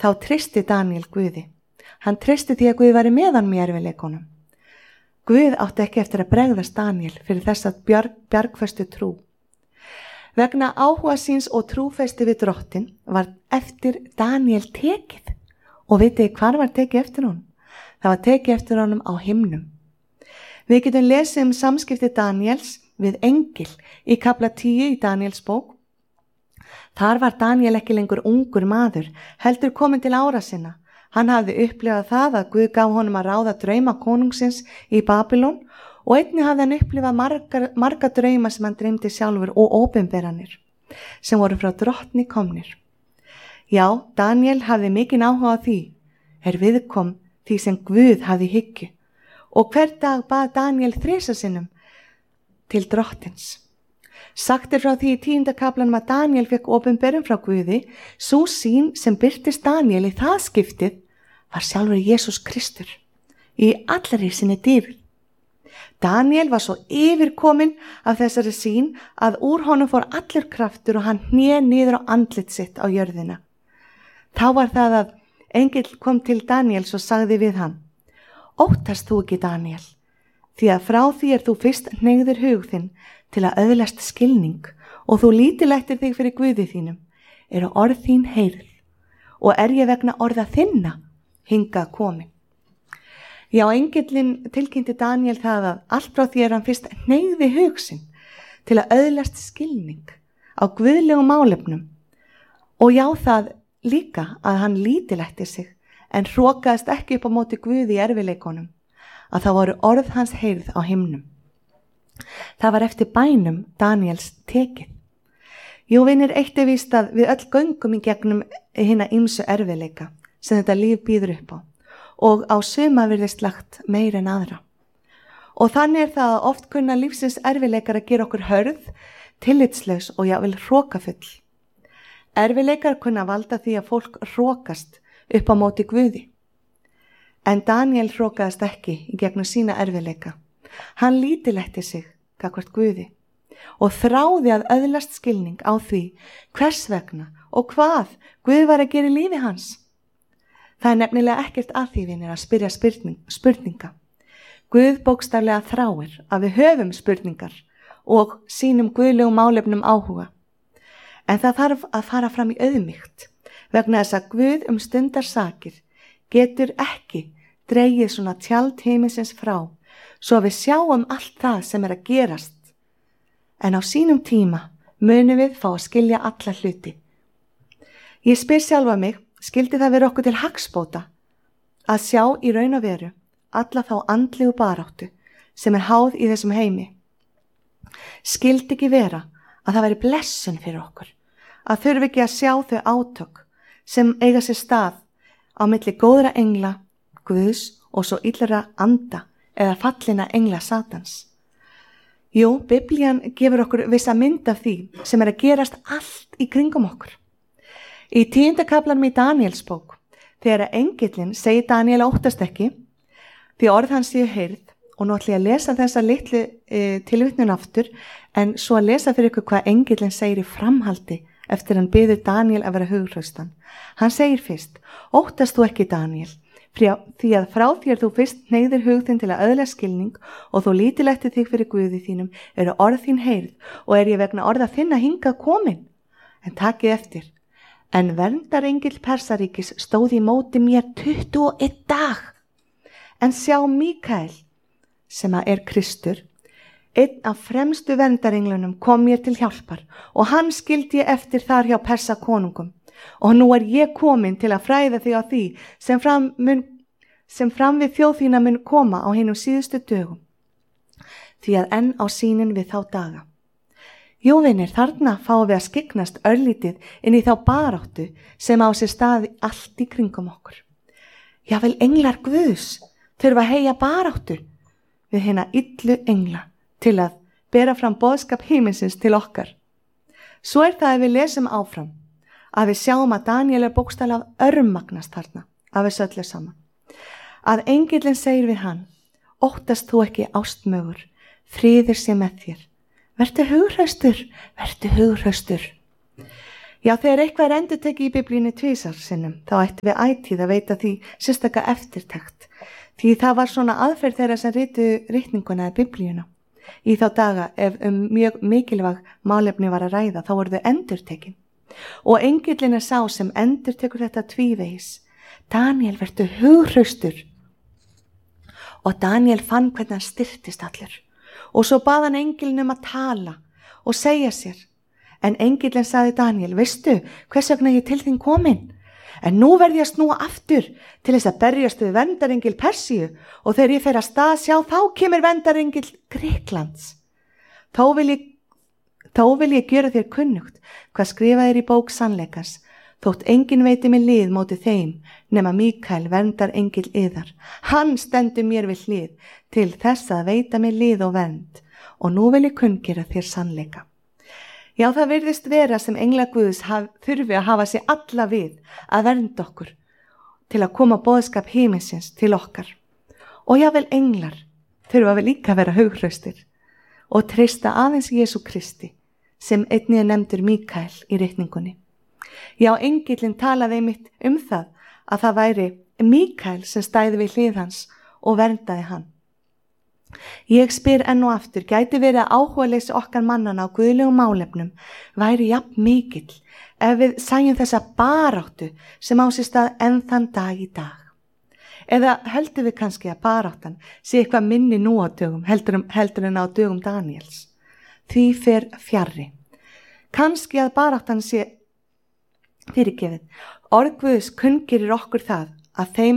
Þá treysti Daniel Guði. Hann treysti því að Guð væri með honum í erfiðleikunum. Guð átti ekki eftir að bregðast Daniel fyrir þessa bjargföstu trú. Vegna áhuga síns og trúfesti við drottin var eftir Daniel tekið. Og vitið hvar var tekið eftir honum? Það var tekið eftir honum á himnum. Við getum lesið samskipti Daniels við engil í kapla 10 í Daniels bók. Þar var Daniel ekki lengur ungur maður, heldur komin til ára sinna. Hann hafði upplifað það að Guð gaf honum að ráða drauma konungsins í Babylon og einnig hafði hann upplifað marga drauma sem hann dreymdi sjálfur og opinberanir sem voru frá drottni komnir. Já, Daniel hafði mikinn áhuga á því viðkom því sem Guð hafði í hyggju og hver dag bað Daniel 3 sinnum til drottins. Sagt frá því í 10. kaplanum að Daniel fekk opinberun frá Guði, sú sýn sem birtist Daniel í það skiptið var sjálfur Jesús Kristur í allri sinni dýrð. Daniel var svo yfirkominn af þessari sýn að úr honum fór allur kraftur og hann hné niður á andlit sitt á jörðina. Þá var það að engill kom til Daniels og sagði við hann: Óttast þú ekki, Daniel, því að frá því þú fyrst hneigðir hug þinn til að öðlast skilning og þú lítillættir þig fyrir Guði þínum, eru orð þín heyrð og ég vegna orða þinna hingað komin. Já, engillinn tilkynnti Daniel það að allt frá því hann fyrst hneigði hug sinn til að öðlast skilning á guðlegum málefnum og já, það líka að hann lítillætti sig en hrokaðist ekki upp á móti Guði í erfiðleikunum, að það voru orð hans heyrð á himnum. Það var eftir bænum Daniels tekið. Jú, vinir, eitt víst að við öll göngum í gegnum hina ýmsu erfiðleika sem þetta líf býður upp á og á suma virðist lagt meir en aðra. Og þannig það að oft kunna lífsins erfiðleikar að gera okkur hörð, tillitslaus og jafnvel hrokafull. Erfiðleikar kunna valda því að fólk hrokast upp á móti Guði. En Daniel hrokaðist ekki í gegnum sína erfiðleika. Hann lítillætti sig gagnvart Guði og þráði að öðlast skilning á því hvers vegna og hvað Guð var að gera í lífi hans. Það nefnilega ekkert að því, vinir, að spyrja spurninga. Guð bókstaflega þráir að við höfum spurningar og sínum guðlegum málefnum áhuga. En það þarf að fara fram í auðmýkt vegna þess að Guð stundarsakir getur ekki dregið svona tjald himinsins frá svo að við sjáum allt það sem að gerast. En á sínum tíma munum við fá að skilja alla hluti. Ég spyr sjálfa mig, skildi það vera okkur til hagsbóta að sjá í raun og veru alla þá andlegu baráttu sem háð í þessum heimi? Skildi ekki vera að það væri blessun fyrir okkur, að þurfi ekki að sjá þau átök sem eiga sér stað á milli góðra engla, Guðs og svo illra anda eða fallina engla Satans. Jú, Biblían gefur okkur vissa mynd af því sem að gerast allt í kringum okkur. Í 10. kaplanum í Daniels bók, þegar engillinn segir Daniel óttast ekki, því orð hans séu heyrð, og nú ætla ég að lesa þessa litlu tilvitnun aftur, en svo að lesa fyrir ykkur hvað engillinn segir í framhaldi eftir hann biður Daniel að vera hughlaustan. Hann segir fyrst: Óttast þú ekki, Daniel, því að frá þér þú fyrst hneigðir hug þinn til að öðlast skilning og þú lítillættir þig fyrir Guði þínum, eru orð þín heyrð og ég vegna orða þinna hingað komin. En takið eftir, en verndarengill Persaríkis stóð í móti mér 21 dag. En sjá, Míkael, sem að Kristur, einn af fremstu verndarenglunum, kom mér til hjálpar og hann skildi ég eftir þar hjá Persa konungum. Og nú ég komin til að fræða þig á því sem fram við þjóð þína mun koma á hinum síðustu dögum, því að enn á sýnin við þá daga. Jú, vinir, þarna fáum við að skyggnast örlítið inn í þá baráttu sem á sér staði allt í kringum okkur. Jafnvel englar Guðs þurfa að heyja baráttu við hina illu engla til að bera fram boðskap himinsins til okkar. Svo það að við lesum áfram, að við sjáum að Daniel bókstaflega örmagnast þarna af þessu öllu saman. Að engillinn segir við hann: Óttast þú ekki, ástmögur, friður sé með þér. Vertu hughraustur, vertu hughraustur. Já, þegar eitthvað endurtekið í Biblíunni tvisvar sinnum, þá ættum við ætíð að veita því sérstaka eftirtekt. Því það var svona aðferð þeirra sem ritu ritninguna eða Biblíuna. Í þá daga, ef mjög mikilvæg málefni var að ræða, þá voru þau endurtekin. Og engillinn sá sem endurtekur þetta tvívegis. Daniel vertu hughraustur. Og Daniel fann hvernig hann styrktist allur. Og svo bað hann engillinn að tala og segja sér. En engillinn sagði Daniel, veistu, hvers vegna ég til þín komin? En nú verð ég að snúa aftur til þess að berjast við verndarengil Persíu og þegar ég fer að stað sjá, þá kemur verndarengil Grikklands. Þó vil ég gjöra þér kunnugt hvað skrifað í bók sannleikans, þótt enginn veiti mig lið móti þeim nema Míkael verndarengil yðar. Hann stendur mér við hlið til þess að veita mig lið og vernd og nú vil ég kunngera þér sannleika. Já, það virðist vera sem engla Guðs þurfi að hafa sig alla við að vernda okkur til að koma boðskap himinsins til okkar. Og jável englar þurfa við líka að vera hughraustir og treysta aðeins Jesú Kristi sem einnig nefndur Míkael í ritningunni. Já, engillinn talaði einmitt það að það væri Míkael sem stæði við hlið hans og verndaði hann. Ég spyr enn og aftur, gæti verið að áhugaleysi okkar mannana á guðlegum málefnum væri jafn mikill ef við sæjum þessa baráttu sem á sér stað enn þann dag í dag. Eða höldum við kannski að baráttan sé eitthvað minni nú á dögum heldur en á dögum Daniels. Því fer fjarri. Kannski að baráttan sé fyrirgefið. Orð Guðs kunngerir okkur það að þeim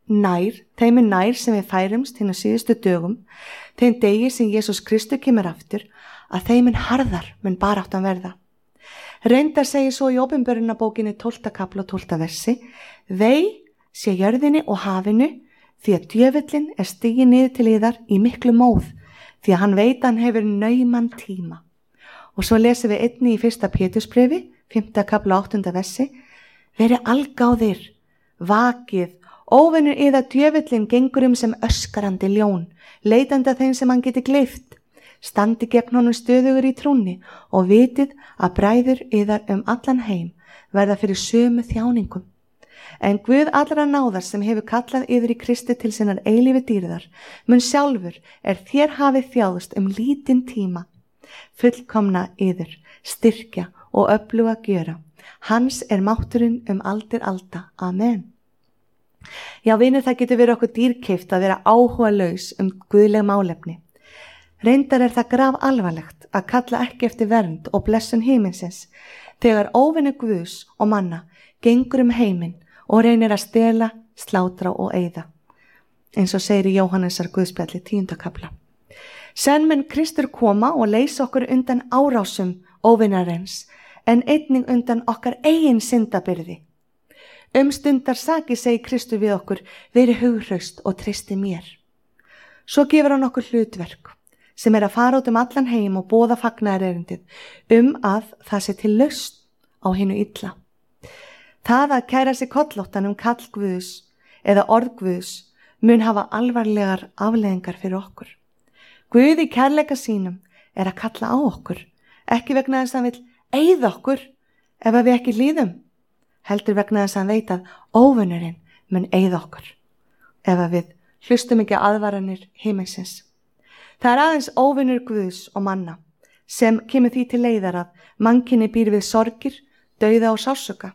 er nær sem við færumst hinn á síðustu dögum, þeim degi sem Jesús Kristur kemur aftur, að þeim harðar mun baráttan verða. Reyndar segir svo í Opinberunarbókinni 12. kapla og 12. versi, vei sé jörðinni og hafinu, því að djöfullinn stigið niður til yðar í miklu móð, því að hann veit hann hefur nauman tíma. Og svo lesum við einnig í 1. Pétursbrefi, 5. kapla 8. versi, verið algáðir, vakið, óvinur yðar djöfullinn gengur sem öskarandi ljón, leitandi að þeim sem hann geti gleypt. Standi gegn honum stöðugur í trúnni og vitið að bræður yðar allan heim verða fyrir sömu þjáningum. En Guð allra náðar sem hefur kallað yður í Kristi til sinnar eilífi dýrðar, mun sjálfur þér hafið þjáðust lítinn tíma, fullkomna yður, styrkja og öfluga gjöra. Hans mátturinn aldir alda. Amen. Já, vinur, það getur verið okkur dýrkeypt að vera áhugalaus guðleg málefni. Reyndar það graf alvarlegt að kalla ekki eftir vernd og blessun himinsins þegar óvinur Guðs og manna gengur heiminn og reynir að stela, slátra og eyða. Eins og segir í Jóhannesar Guðspjalli 10. kapla. Senn mun Kristur koma og leysa okkur undan árásum óvinarins en einnig undan okkar eigin syndabyrði. Stundar saki segir Kristur við okkur, verið hughraust og treysti mér. Svo gefur hann okkur hlutverk sem að fara út allan heim og boða fagnaðarerindið að það sé til lausn á hinu illa. Það að kæra sig kollóttan kall Guðs eða orð Guðs mun hafa alvarlegar afleiðingar fyrir okkur. Guð í kærleika sínum að kalla á okkur, ekki vegna þess að hann vill eyða okkur ef við ekki hlýðum, heldur vegna þess að hann veit að óvinurinn mun eyða okkur ef við hlustum ekki aðvaranir himinsins. Það aðeins óvinur Guðs og manna sem kemur því til leiðar að mannkynið býr við sorgir, dauða og sársauka.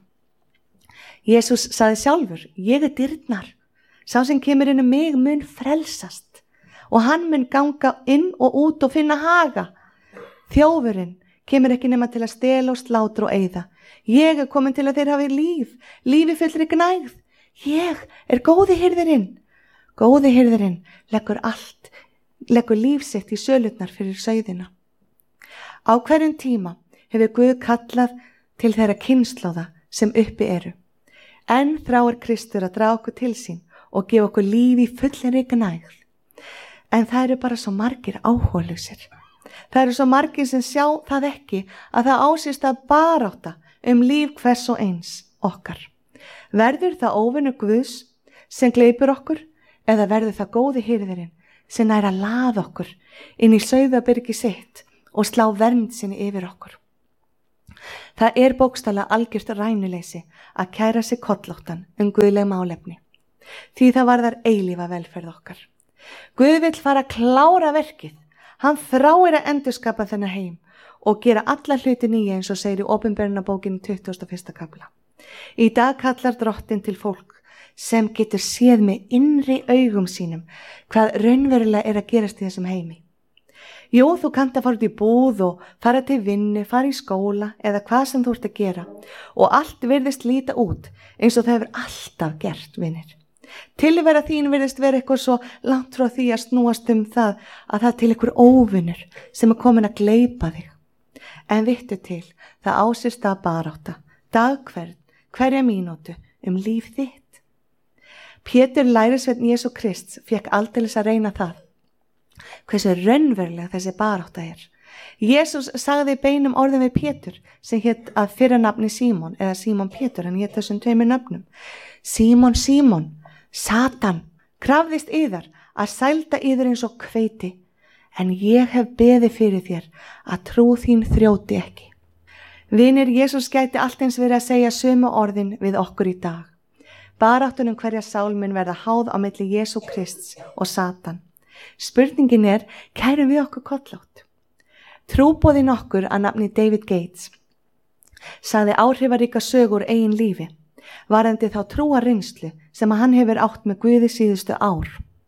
Jesús sagði sjálfur, ég dyrnar, sá sem kemur inn mig mun frelsast og hann mun ganga inn og út og finna haga. Þjófurinn kemur ekki nema til að stela og slátra og eyða. Ég komin til að þeir hafi lífi fullri gnægð. Ég góði hirðirinn. Góði hirðirinn leggur líf sitt í sölurnar fyrir sauðina. Á hverjum tíma hefur Guð kallað til þeirra kynslóða sem uppi eru. En þráir Kristur að draga okkur til sín og gefa okkur líf í fullri gnægð. En það eru bara svo margir áhugalausir. Það eru svo margir sem sjá það ekki að það ásist að barátta líf hvers og eins okkar. Verður það óvinur Guðs sem gleypir okkur eða verður það góði hirðirinn sem nær að laða okkur inn í sauðabyrgi sitt og slá vernd sinni yfir okkur. Það bókstaflega algjört rænuleysi að kæra sig kollóttan guðleg málefni. Því það varðar eilífa velferð okkar. Guð vill fara að klára verkið. Hann þráir að endurskapa þennan heim og gera alla hluti nýja eins og segir í Opinberunarbókinni 21. kafla. Í dag kallar Drottinn til fólk sem getur séð með innri augum sínum hvað raunverulega að gerast í þessum heimi. Jú, þú kannt að fara út í búð og fara til vinnu, fara í skóla eða hvað sem þú ert að gera og allt virðist líta út eins og það hefur alltaf gert, vinir. Tilvera þín virðist vera eitthvað svo langt frá því að snúast það að það til einhver óvinur sem komin að gleypa þig. En vittu til, það á sér stað barátta, dagkvern, hverja mínútu líf þitt. Pétur lærisveinn Jesú Krists fékk aldeilis að reyna það. Hversu raunverulega þessi barátta Jesús sagði beinum orðum við Pétur sem hét að fyrra nafni Símon eða Símon Pétur, hann hét þessum tveimur nöfnum. Símon, Símon, Satan krafðist yðar að sælda yður eins og hveiti, en ég hef beðið fyrir þér að trú þín þrjóti ekki. Vinir, Jesús gæti allt eins verið að segja sömu orðin við okkur í dag. Baráttunum hverja sál mun verða háð á milli Jesú Krists og Satan. Spurningin kærum við okkur kollótt? Trúboðinn okkur að nafni David Gates sagði áhrifaríka sögur eigin lífi, varðandi þá trúarreynslu sem hann hefur átt með Guði síðustu ár.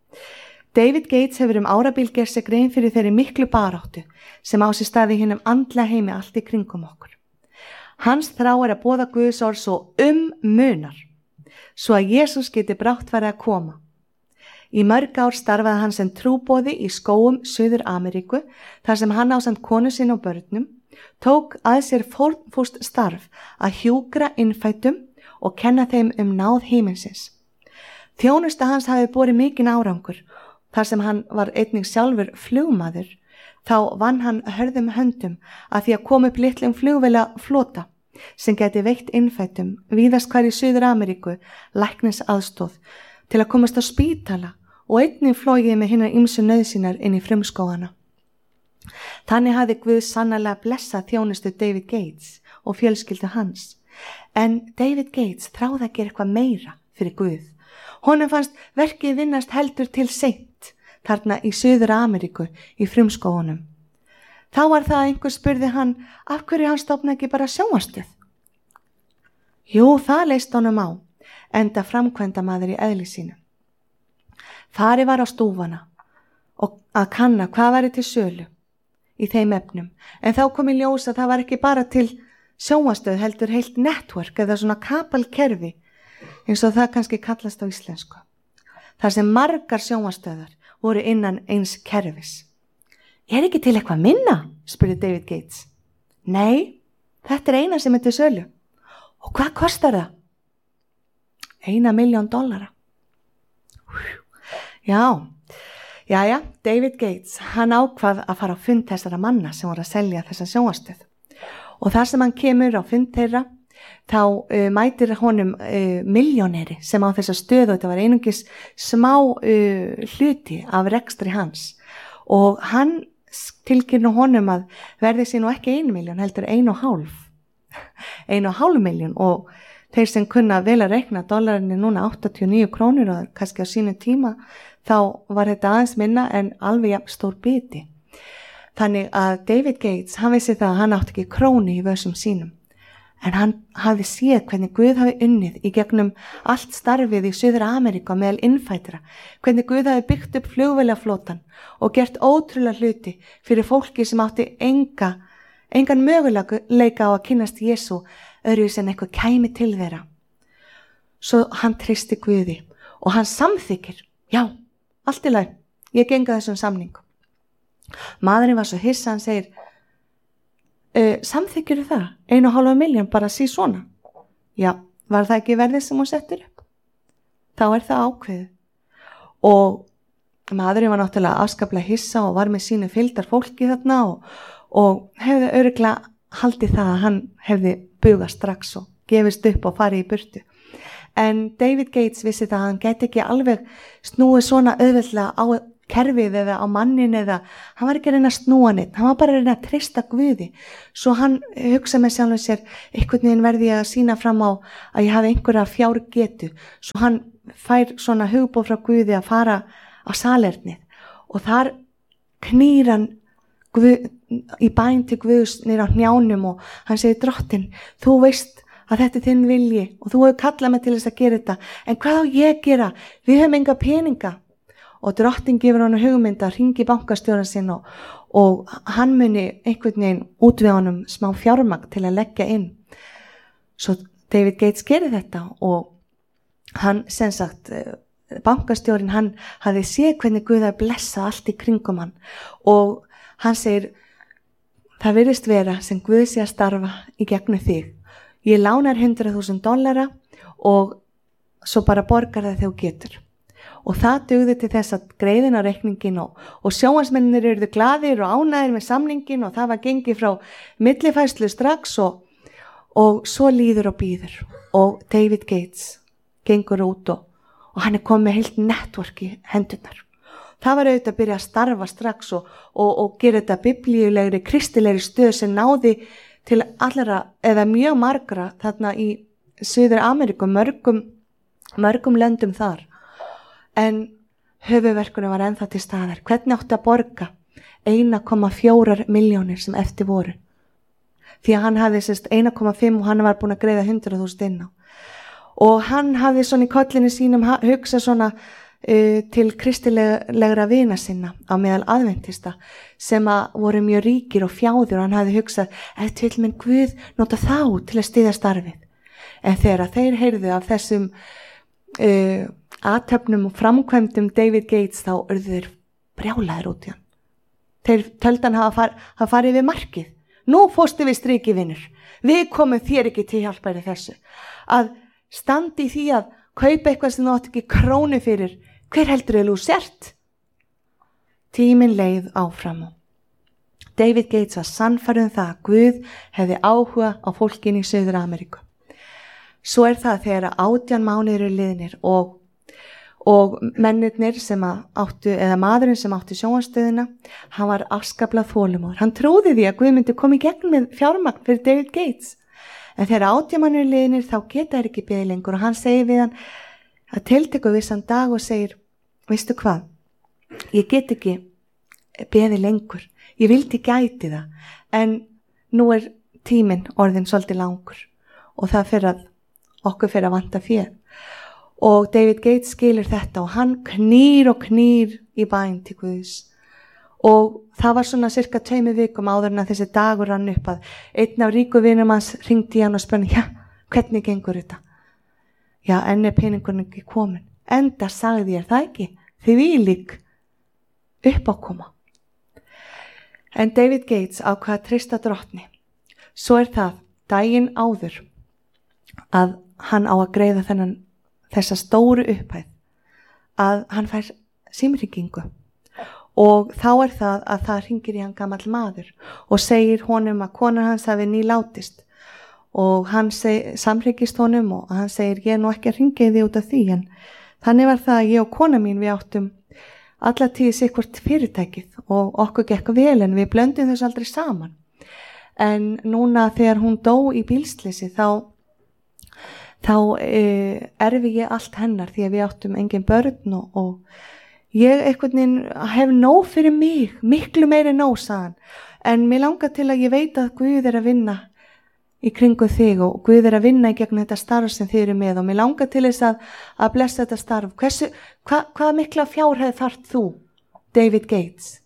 David Gates hefur árabil gert sér grein fyrir þeirri miklu baráttu sem á sér stað í hinum andlega heimi allt í kringum okkur. Hans þrá að boða Guðs orð svo munar, svo að Jesús geti brátt farið að koma. Í mörg ár starfaði hann sem trúboði í skógum Suður Ameríku, þar sem hann ásamt konu sinni og börnum tók að sér fórnfúst starf að hjúkra innfættum og kenna þeim náð himinsins. Þjónusta hans hafi borið mikinn árangur, þar sem hann var einnig sjálfur flugmaður, þá vann hann hörðum höndum að því að koma upp litlum flugvéla flota sem geti veitt innfættum víðast hvar í Suður Ameríku læknis aðstóð til að komast á spítala og einnig flogið með hinar ýmsu nauðsynjar inn í frumskógana. Þannig hafði Guð sannarlega blessað þjónustu David Gates og fjölskyldu hans. En David Gates þráði að gera eitthvað meira fyrir Guð. Honum fannst verkið vinnast heldur til seint þarna í Suður Ameríku í frumskógunum. Þá var það að einhver spurði hann af hverju hann stofnaði ekki bara sjónvarpsstöð. Jú, það leist honum á, enda framkvæmdamaður í eðli sínu. Farið var á stúfana og að kanna hvað væri til sölu í þeim efnum, en þá kom í ljós að það var ekki bara til sjónvarpsstöð heldur heilt network eða svona kapalkerfi eins og það kannski kallast á íslensku. Þar sem margar sjónvarpsstöðar voru innan eins kerfis. Ekki til eitthvað minna? Spurði David Gates. Nei, þetta eina sem til sölu. Og hvað kostar það? $1 million. Já, David Gates, hann ákvað að fara á fund þessara manna sem voru að selja þessa sjónvarpsstöð. Og þar sem hann kemur á fund þeirra, þá mætir honum milljóneri sem á þessa stöð og þetta var einungis smá hluti af rekstri hans. Og hann tilkynna honum að verði sér nú ekki 1 milljón, heldur 1,5. 1,5 milljón og þeir sem kunna vel að reikna dollarinni núna 89 krónur og kannski á sínu tíma þá var þetta aðeins minna en alveg jafn stór biti. Þannig að David Gates, hann vissi það að hann átti ekki krónu í vössum sínum. En hann hafði séð hvernig Guð hafi unnið í gegnum allt starfið í Suður Ameríku meðal innfætra, hvernig Guð hafi byggt upp flugvélaflotan og gert ótrúlega hluti fyrir fólki sem átti engan möguleika á að kynnast Jesú öðruvísi en eitthvað kæmi til þeirra. Svo hann treysti Guði og hann samþykir, já, allt í lagi, ég genga þessum samning. Maðurinn var svo hissa, hann segir, samþykir það? 1,5 milljón bara sí svona? Já, var það ekki verðið sem hún settur upp? Þá það ákveðið. Og maðurinn var náttúrulega afskaplega hissa og var með sínu fylgdar fólki þarna og hefði örugglega haldið það að hann hefði bugað strax og gefist upp og farið í burtu. En David Gates vissi það að hann gæti ekki alveg snúið svona auðveldlega kerfið eða á mannin eða hann var ekki að reyna að snúa neitt, hann var bara að reyna að treysta Guði. Svo hann hugsa með sjálfum sér, einhvern veginn verði ég að sýna fram á að ég hafi einhverja fjárgetu. Svo hann fær svona hugboð frá Guði að fara á salernið og þar knýr hann í bæn til Guðs niður á hnjánum og hann segir, Drottinn, þú veist að þetta er þinn vilji og þú hefur kallað mig til þess að gera þetta, en hvað á ég að gera? Við höfum enga peninga. Og Drottinn gefur hann hugmynd að hringi bankastjóran sinn og hann muni einhvern veginn út við honum smá fjármagn til að leggja inn. Svo David Gates gerir þetta og hann, sem sagt, bankastjórin, hann hafði séð hvernig Guð að blessa allt í kringum hann og hann segir, það virðist vera sem Guð sé að starfa í gegnum þig. Ég lánar $100,000 og svo bara borgar það þegar þú getur. Og það dugði til þess að greiðin á reikningin og sjónvarpsmennirnir urðu glaðir og ánægðir með samningin og það var gengið frá millifærslu strax og svo líður og býður. Og David Gates gengur út og hann er komið með heilt network í hendurnar. Það var auðvitað að byrja að starfa strax og gera þetta biblíulegri, kristilegri stöð sem náði til allra eða mjög margra þarna í Suður Ameríku, mörgum löndum þar. En höfuðverkunum var ennþá til staðar. Hvernig átti að borga 1,4 milljónir sem eftir voru? Því að hann hafði 1,5 og hann var búin að greiða 100.000 inn á. Og hann hafði svona í kollinu sínum hugsað svona til kristilegra vina sinna á meðal aðventista sem að voru mjög ríkir og fjáður og hann hafði hugsað, ef til minn Guð nota þá til að styðja starfið. En þegar þeir heyrðu af þessum athöfnum og framkvæmdum David Gates þá urðu þeir brjálaðir út í hann. Þeir töldu hann hafa farið við markið. Nú fórstu við striki, vinur. Við komum þér ekki til hjálpar í þessu. Að standi í því að kaupa eitthvað sem þú átt ekki krónu fyrir. Hver heldur þú sért? Tíminn leið áfram. David Gates var sannfærður það að Guð hefði áhuga á fólkinu í Suður Ameríku. Svo er það þegar 18 mánuðir eru liðnir og mennirnir sem áttu, eða maðurinn sem átti sjónvarpsstöðina, hann var afskaplega þolinmóður. Hann trúði því að Guð myndi koma í gegn með fjármagn fyrir David Gates. En þegar 18 mánuðir eru liðnir þá geta þær ekki beðið lengur og hann segir við hann að tiltekur vissan dag og segir, veistu hvað, ég get ekki beðið lengur. Ég vildi gæti það, en nú er tíminn orðin svolítið langur og það okkur fyrir að vanta féð. Og David Gates skilur þetta og hann knýr í bæn til Guðs. Og það var svona cirka 2 vikum áður en að þessi dagur rann upp að einn af ríku vinum hans hringdi í hann og spurði, já, hvernig gengur þetta? Já, enn er peningurinn ekki komin. Enda sagði ég það ekki, þvílík uppákoma. En David Gates ákvað að treysta Drottni. Svo er það daginn áður að hann á að greiða þessa stóru upphæð að hann fær símhringingu og þá er það að það hringir í hann gamall maður og segir honum að konan hans hafi nýlátist og hann samhryggist honum og hann segir, ég er nú ekki að hringja í því út af því, en þannig var það að ég og kona mín við áttum alla tíð sikkvort fyrirtækið og okkur gekk vel en við blöndum þess aldrei saman. En núna þegar hún dó í bílsleysi þá erfi ég allt hennar því að við áttum engin börn og ég einhvern veginn hef nóg fyrir mig, miklu meiri nóg, sagðan. En mér langar til að ég veit að Guð er að vinna í kringum þig og Guð er að vinna í gegnum þetta starf sem þið eru með og mér langar til þess að blessa þetta starf. Hvað mikla fjárhæð þarft þú, David Gates?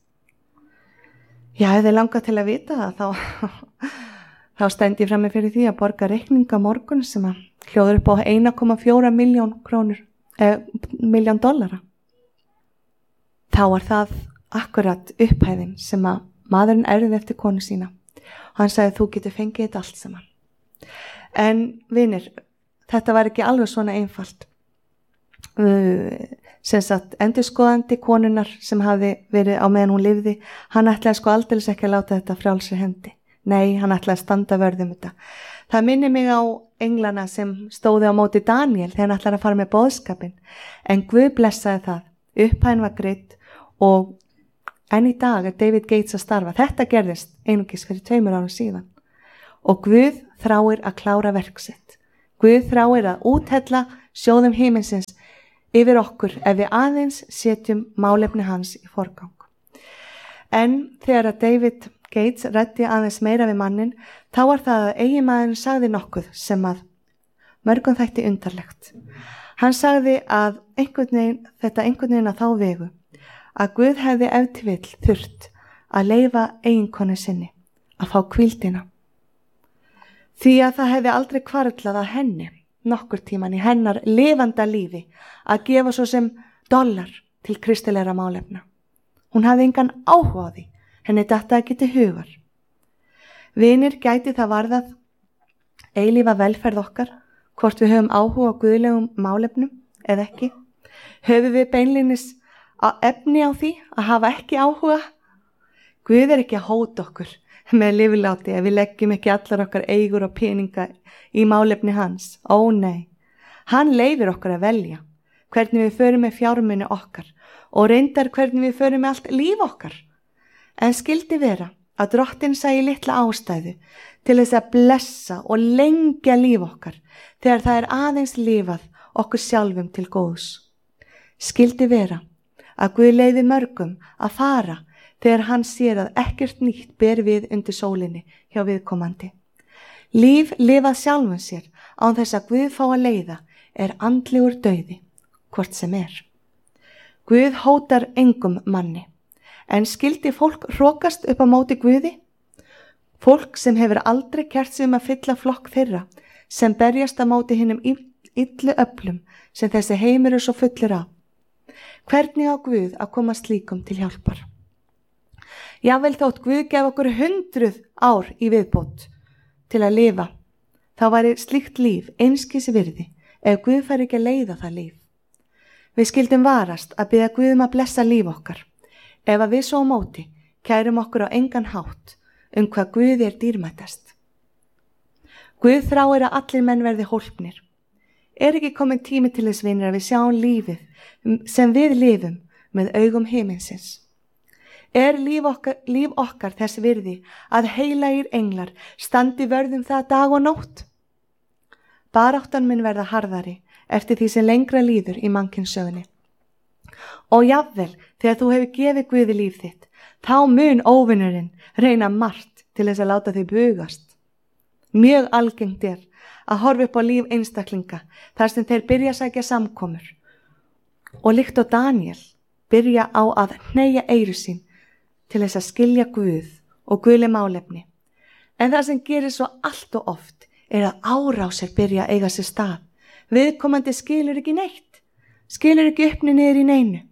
Já, ef þið langar til að vita það þá stend ég frammi fyrir því að borga reikninga morgun sem að hljóður upp á 1,4 milljón dollara. Þá var það akkurat upphæðin sem að maðurinn erfði eftir konu sína. Hann sagði, þú getur fengið þetta allt saman. En vinir, þetta var ekki alveg svona einfalt. Sem sagt, endurskoðandi konunar sem hafði verið á meðan hún lifði, hann ætlaði sko aldeilis ekki að láta þetta frjálsri hendi. Nei, hann ætlaði að standa vörð þetta. Það minnir mig á englana sem stóði á móti Daniel þegar hann ætlaði að fara með boðskapinn. En Guð blessaði það. Upphæðin var greidd og enn í dag er David Gates að starfa. Þetta gerðist einungis fyrir 2 árum síðan og Guð þráir að klára verk sitt. Guð þráir að úthella sjóðum himinsins yfir okkur ef við aðeins setjum málefni hans í forgang. En þegar að David Gates ræddi aðeins meira við mannin, þá var það að eiginmaðurinn sagði nokkuð sem að mörgum þætti undarlegt. Hann sagði að einhvern veginn að þá vegu að Guð hefði ef til vill þurft að leyfa eiginkonu sinni að fá hvíldina. Því að það hefði aldrei hvarflað að henni nokkur tíman í hennar lifanda lífi að gefa svo sem dollar til kristilegra málefna. Hún hafði engan áhuga á því, henni datt ekki til hugar. Vinir, gæti það varðað eilífa velferð okkar, hvort við höfum áhuga á guðlegum málefnum eða ekki? Höfum við beinlínis efni á því að hafa ekki áhuga? Guð er ekki að hóta okkur með lífláti ef við leggjum ekki allar okkar eigur og peninga í málefni hans. Ó nei, hann leyfir okkur að velja hvernig við förum með fjármuni okkar og reyndar hvernig við förum með allt líf okkar. En skildi vera að Drottinn sæi litla ástæðu til þess að blessa og lengja líf okkar þegar það er aðeins lifað okkur sjálfum til góðs. Skildi vera að Guð leyfi mörgum að fara þegar hann sér að ekkert nýtt ber við undir sólinni hjá viðkomandi. Líf lifað sjálfum sér án þess að Guð fá að leiða er andlegur dauði, hvort sem er. Guð hótar engum manni, en skildi fólk hrokast upp á móti Guði? Fólk sem hefur aldrei kært sig að fylla flokk þeirra sem berjast á móti hinum illu öflum sem þessi heimur er svo fullir af. Hvernig á Guð að koma slíkum til hjálpar? Jafnvel þótt Guð gef okkur 100 ár í viðbót til að lifa, þá væri slíkt líf einskis virði ef Guð fær ekki að leiða það líf. Við skildum varast að biðja Guð að blessa líf okkar, ef að við svo á móti kærum okkur á engan hátt hvað Guði er dýrmætast. Guð þráir að allir menn verði hólpnir. Er ekki komin tími til þess, vinir, að við sjáum lífið sem við lifum með augum himinsins? Er líf okkar þess virði að heilagir englar standi vörðum það dag og nótt? Baráttan mun verða harðari eftir því sem lengra líður í mannkynssögunni. Og jafnvel þegar þú hefur gefið Guði líf þitt, þá mun óvinurinn reyna margt til þess að láta þig bugast. Mjög algengt er að horfa upp á líf einstaklinga þar sem þeir byrja að sækja samkomur og líkt á Daniel byrja á að hneigja eyru sín til þess að skilja Guð og guðleg málefni. En það sem gerir svo allt og oft er að árásir byrja að eiga sér stað. Viðkomandi skilur ekki neitt, skilur ekki uppni niður í neinu.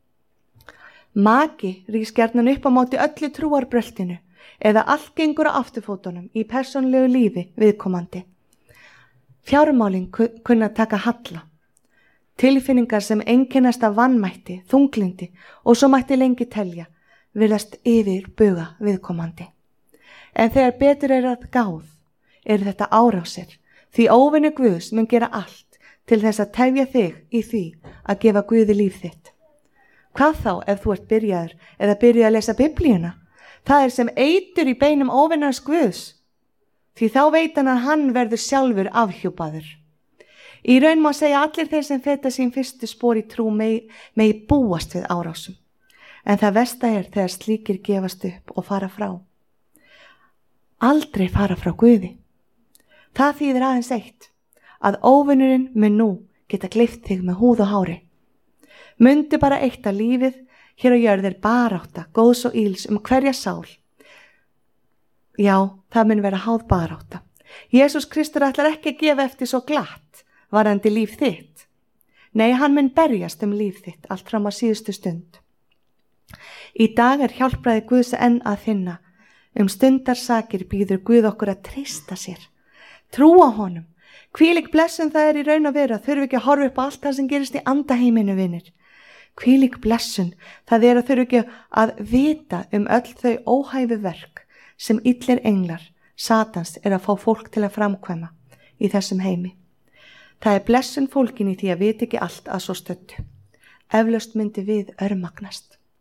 Maki rís gjarnan upp á móti öllu trúarbröltinu eða allt gengur á afturfótunum í persónlegu lífi viðkomandi. Fjármálin kunna taka halla. Tilfinningar sem einkennast af vanmætti, þunglindi og svo mætti lengi telja virðast yfir buga viðkomandi. En þegar betur er að gáð, eru þetta árásir, því óvinur Guðs mun gera allt til þess að tefja þig í því að gefa Guði líf þitt. Hvað þá ef þú ert byrjaður eða byrjuð að lesa Biblíuna? Það er sem eitur í beinum óvinnars Guðs, því þá veit hann að hann verður sjálfur afhjúpaður. Í raun má segja allir þeir sem feta sín fyrstu spor í trú megi búast við árásum. En það versta er þegar slíkir gefast upp og fara frá. Aldrei fara frá Guði. Það þýðir aðeins eitt, að óvinnurinn mun nú geta gleypt þig með húð og hári. Mundu bara eitt að lífið hér á jörð er barátta, góðs og íls hverja sál. Já, það mun vera háð barátta. Jesús Kristur ætlar ekki að gefa eftir svo glatt varðandi líf þitt. Nei, hann mun berjast líf þitt allt fram á síðustu stund. Í dag er hjálpræði Guðs enn að finna. Stundarsakir býður Guð okkur að treysta sér. Trúa honum. Hvílík blessun það er í raun að vera. Þurfi ekki að horfa upp á allt það sem gerist í andaheiminu, vinir. Hvílík blessun það er að þurfi ekki að vita öll þau óhæfu verk sem illir englar Satans er að fá fólk til að framkvæma í þessum heimi. Það er blessun fólkin í því að vita ekki allt að svo stöddu. Eflaust myndi við örmagnast.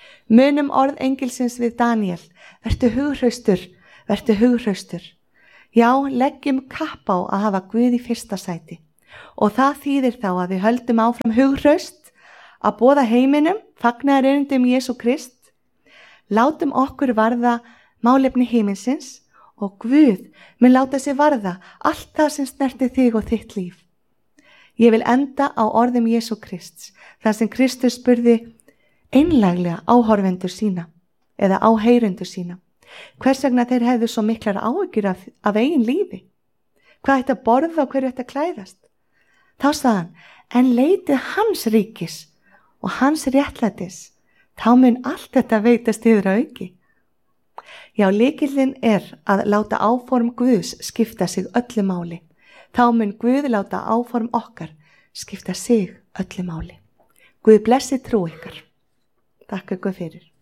Munum orð engilsins við Daniel, vertu hughraustur. Já, leggjum kapp á að hafa Guð í fyrsta sæti. Og það þýðir þá að við höldum áfram hughraust, að boða heiminum, fagnaðarerindum Jesú Krist, látum okkur varða málefni heiminsins og Guð mun láta sig varða allt það sem snerti þig og þitt líf. Ég vil enda á orðum Jesú Krists, þar sem Kristus spurði einlæglega áhorfendur sína eða áheyrendur sína. Hvers vegna þeir hefðu svo miklar áhyggjur af eigin lífi? Hvað ætti að borða og hverju ætti að klæðast? Þá sagði hann, en leitið hans ríkis og hans réttlætis, þá mun allt þetta veitast yfir að auki. Já, lykillinn að láta áform Guðs skipta sig öllu máli. Þá mun Guð láta áform okkar skipta sig öllu máli. Guð blessi trú ykkar. Takk ykkur fyrir.